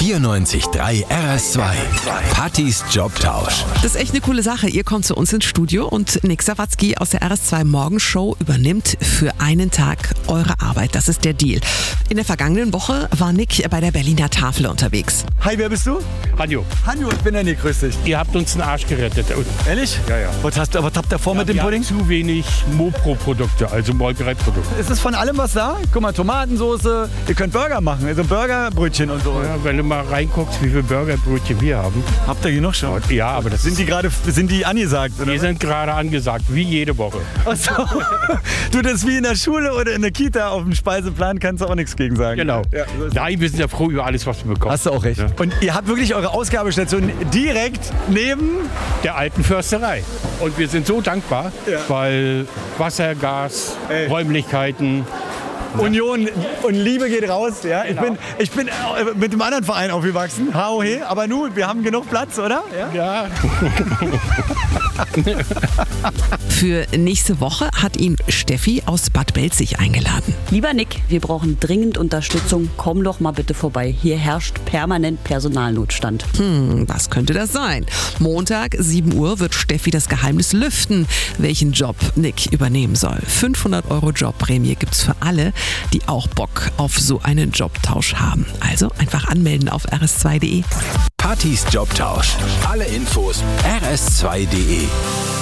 94.3 RS2. Partys Jobtausch. Das ist echt eine coole Sache. Ihr kommt zu uns ins Studio und Nick Sawatzki aus der RS2 Morgenshow übernimmt für einen Tag eure Arbeit. Das ist der Deal. In der vergangenen Woche war Nick bei der Berliner Tafel unterwegs. Hi, wer bist du? Hanjo, Hanjo, ich bin der Nick, grüß dich. ihr habt uns den Arsch gerettet. Ehrlich? Ja, ja. Was habt ihr vor mit dem Wir Pudding? haben zu wenig Mopro-Produkte, also Molkereiprodukte. Ist es von allem was da? Guck mal, Tomatensoße, ihr könnt Burger machen, also Burgerbrötchen und so. Ja, wenn du mal reinguckst, wie viele Burgerbrötchen wir haben. Habt ihr genug schon? Ja, aber das Sind die angesagt? Oder? die sind gerade angesagt, wie jede Woche. Achso. Du, das ist wie in der Schule oder in der Kita auf dem Speiseplan, kannst du auch nichts gegen sagen. Genau. Ja, so ist Nein, wir sind ja froh über alles, was wir bekommen. Hast du auch recht. Ja. Und ihr habt wirklich eure Ausgabestation direkt neben... Der alten Försterei. Und wir sind so dankbar, Ja. weil Wasser, Gas, Ey. Räumlichkeiten. Union und Liebe geht raus. Ja? Genau. Ich bin mit dem anderen Verein aufgewachsen, HOH, aber nun, wir haben genug Platz, oder? Ja? Ja, Für nächste Woche hat ihn Steffi aus Bad Belzig eingeladen. Lieber Nick, wir brauchen dringend Unterstützung. Komm doch mal bitte vorbei. Hier herrscht permanent Personalnotstand. Was könnte das sein? Montag, 7 Uhr, wird Steffi das Geheimnis lüften, welchen Job Nick übernehmen soll. 500 € Jobprämie gibt's für alle, die auch Bock auf so einen Jobtausch haben. Also einfach anmelden auf rs2.de. Partys Jobtausch. Alle Infos rs2.de.